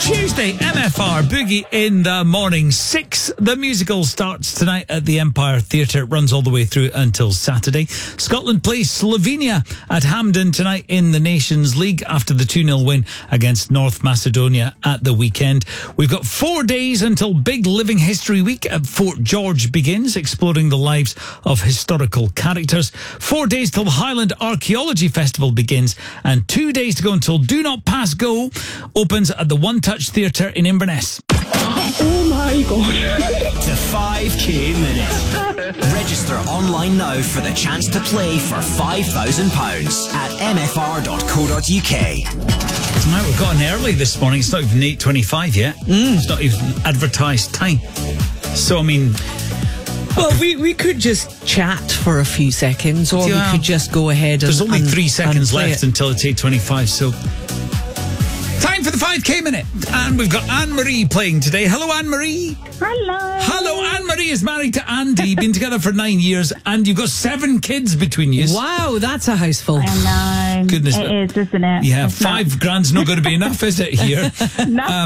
Tuesday, MFR Boogie in the morning. 6. The musical starts tonight at the Empire Theatre. It runs all the way through until Saturday. Scotland plays Slovenia at Hampden tonight in the Nations League after the 2-0 win against North Macedonia at the weekend. We've got 4 days until Big Living History Week at Fort George begins, exploring the lives of historical characters. 4 days till the Highland Archaeology Festival begins, and 2 days to go until Do Not Pass Go opens at the One Touch Theatre in Inverness. Oh my god. The 5K Minute. Register online now for the chance to play for £5,000 at mfr.co.uk. Tonight we've gotten early this morning. It's not even 8:25 yet. It's not even advertised time. So, I mean... Well, we could just chat for a few seconds, or we could just go ahead and... There's only 3 seconds left it. until it's 8:25, so... Time for the 5K Minute. And we've got Anne-Marie playing today. Hello, Anne-Marie. Hello. Hello, Anne-Marie is married to Andy. Been together for 9 years, and you've got 7 kids between you. Wow, that's a house full. I know. Goodness. It is, isn't it? Yeah, It's £5 grand's not going to be enough, is it, here? No.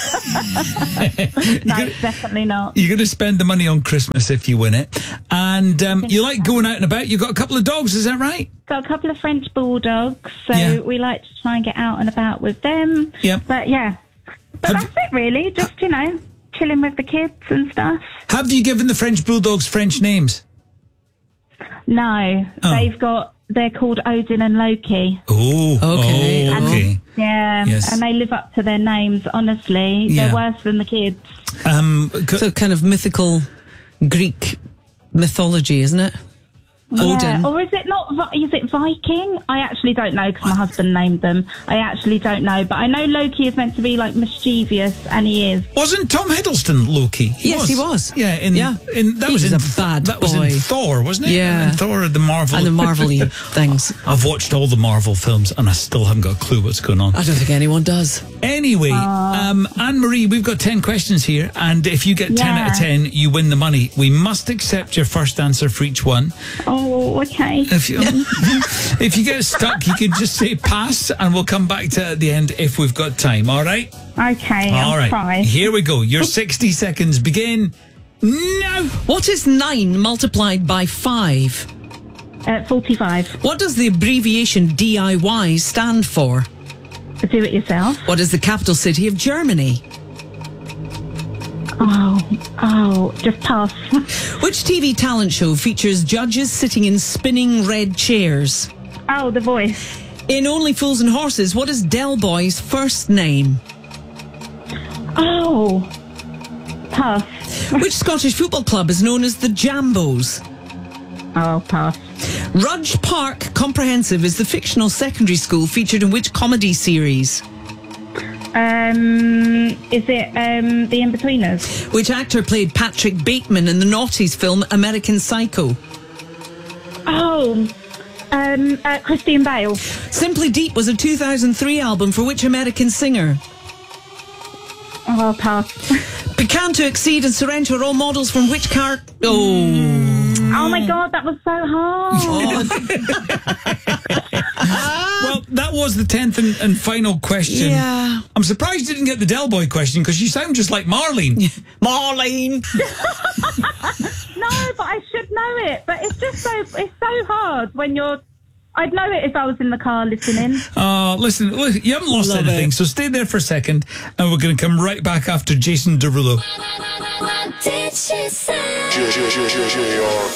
No, definitely not. You're going to spend the money on Christmas if you win it. And you like going out and about. You've got a couple of dogs, is that right? Got a couple of French bulldogs, so we like to try and get out and about with them. Yeah. But that's it really. Just, chilling with the kids and stuff. Have you given the French bulldogs French names? No, they're called Odin and Loki. Oh, Okay. okay. Yeah, Yes. and they live up to their names, honestly. Yeah. They're worse than the kids. So kind of mythical Greek mythology, isn't it? Odin. Yeah, or is it not? Is it Viking? I actually don't know because my husband named them. I actually don't know, but I know Loki is meant to be like mischievous, and he is. Wasn't Tom Hiddleston Loki? Yes, he was. Yeah, that He was was in a bad That was boy. in Thor, wasn't it? Yeah. In Thor, the Marvel. And the Marvel-y things. I've watched all the Marvel films, and I still haven't got a clue what's going on. I don't think anyone does. Anyway, Anne-Marie, we've got 10 questions here, and if you get 10 out of 10, you win the money. We must accept your first answer for each one. Oh, okay. If you get stuck, you can just say pass, and we'll come back to it at the end if we've got time. All right? Okay, All right. try. Here we go. Your 60 seconds begin now. What is 9 multiplied by 5? 45. What does the abbreviation DIY stand for? Do it yourself. What is the capital city of Germany? Oh, just pass. Which TV talent show features judges sitting in spinning red chairs? Oh, The Voice. In Only Fools and Horses, what is Del Boy's first name? Oh, pass. Which Scottish football club is known as the Jambos? Oh, pass. Rudge Park Comprehensive is the fictional secondary school featured in which comedy series? Is it The In-Betweeners? Which actor played Patrick Bateman in the noughties film American Psycho? Oh, Christian Bale. Simply Deep was a 2003 album for which American singer? Oh, pass. Picanto, Exceed and Sorrento are all models from which car... Oh my God, that was so hard. Well, that was the 10th and final question. Yeah. I'm surprised you didn't get the Del Boy question, because you sound just like Marlene. Marlene! No, but I should know it. But it's just it's so hard when you're... I'd know it if I was in the car listening. Listen, you haven't lost Love anything, it. so stay there for a second, and we're going to come right back after Jason Derulo. What did she say?